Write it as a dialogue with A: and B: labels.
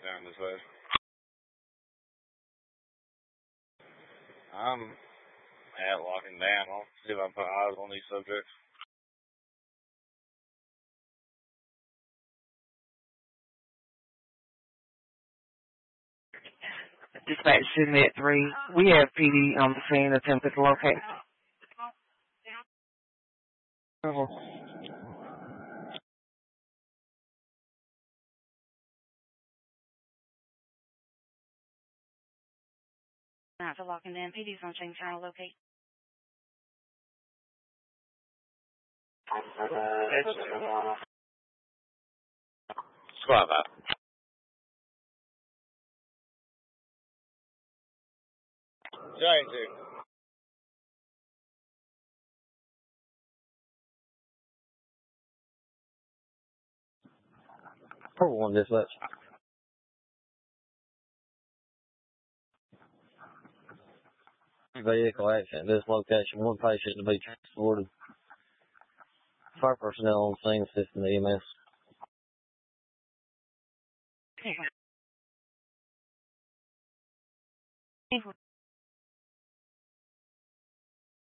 A: down this way. I'm at locking down. I'll see if I can put eyes on these subjects.
B: Dispatch Sydney at 3. We have PD on the scene attempted to locate.
C: Not for locking down. PD's on chain trying to locate.
A: Squad out. Giant dude.
D: Purple one dispatch. Vehicle accident. This location, one patient to be transported. Fire personnel on scene assisting the EMS.